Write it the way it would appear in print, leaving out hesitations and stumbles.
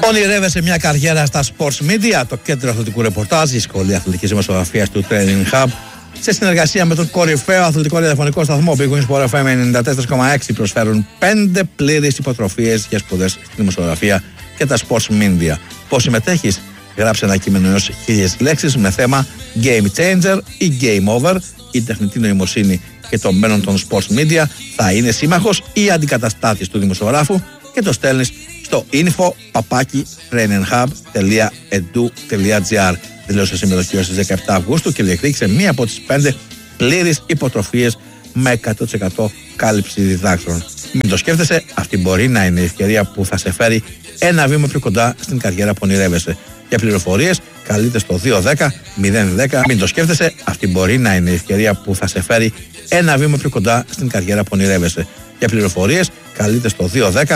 Ονειρεύεσαι μια καριέρα στα sports media, το κέντρο αθλητικού ρεπορτάζ, η σχολή αθλητικής δημοσιογραφίας του Training Hub, σε συνεργασία με τον κορυφαίο αθλητικό ραδιοφωνικό σταθμό Big Wings Sport FM 94,6, προσφέρουν 5 πλήρεις υποτροφίες για σπουδές στη δημοσιογραφία και τα sports media. Πώς συμμετέχεις? Γράψε ένα κείμενο έως 1000 λέξεις με θέμα Game Changer ή Game Over. Η τεχνητή νοημοσύνη και το μέλλον των sports media θα είναι σύμμαχος ή αντικαταστάτης του δημοσιογράφου και το στέλνεις στο info@traininghub.edu.gr. Δηλώσε συμμετοχή ως τις 17 Αυγούστου και διεκδίκησε μία από τις 5 πλήρεις υποτροφίες με 100% κάλυψη διδάκτρων. Μην το σκέφτεσαι, αυτή μπορεί να είναι η ευκαιρία που θα σε φέρει ένα βήμα πιο κοντά στην καριέρα που ονειρεύεσαι. Για πληροφορίες, καλείτε στο 210-010. Μην το σκέφτεσαι, αυτή μπορεί να είναι η ευκαιρία που θα σε φέρει ένα βήμα πιο κοντά στην καριέρα που ονειρεύεσαι. Για πληροφορίες, καλείτε στο 210